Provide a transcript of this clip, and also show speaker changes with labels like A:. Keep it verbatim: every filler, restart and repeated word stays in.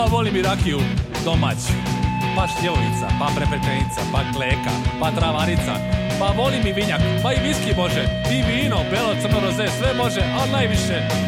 A: Pa volim i rakiju domaću, pa šljivovica, pa prepečenica, pa kleka, pa travarica, pa volim i vinjak, pa i viski može, i vino, belo, crno, roze, sve može, ali najviše